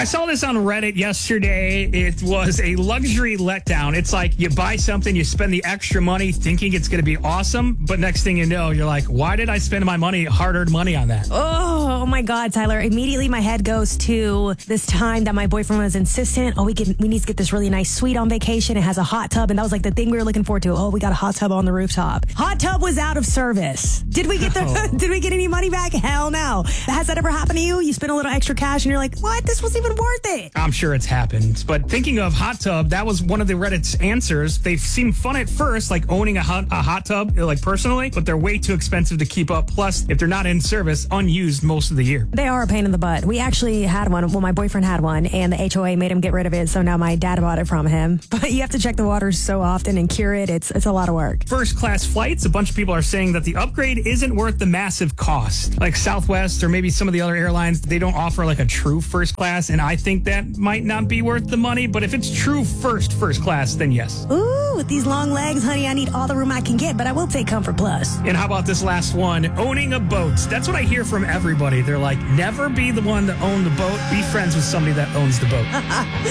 I saw this on Reddit yesterday. It was a luxury letdown. It's like you buy something, you spend the extra money thinking it's going to be awesome, but next thing you know, you're like, why did I spend my money, hard-earned money on that? Oh my God, Tyler. Immediately my head goes to this time that my boyfriend was insistent, we need to get this really nice suite on vacation. It has a hot tub, and that was like the thing we were looking forward to. Oh, we got a hot tub on the rooftop. Hot tub was out of service. Did we get did we get any money back? Hell no. Has that ever happened to you? You spend a little extra cash and you're like, what? This wasn't even worth it. I'm sure it's happened. But thinking of hot tub, that was one of the Reddit's answers. They seem fun at first, like owning a hot tub, like personally, but they're way too expensive to keep up. Plus, if they're not in service, unused most of the year. They are a pain in the butt. We actually had one. Well, my boyfriend had one, and the HOA made him get rid of it, so now my dad bought it from him. But you have to check the water so often and cure it. It's a lot of work. First class flights, a bunch of people are saying that the upgrade isn't worth the massive cost. Like Southwest or maybe some of the other airlines, they don't offer like a true first class, and I think that might not be worth the money, but if it's true first class, then yes. Ooh, with these long legs, honey, I need all the room I can get, but I will take Comfort Plus. And how about this last one? Owning a boat. That's what I hear from everybody. They're like, never be the one to own the boat. Be friends with somebody that owns the boat.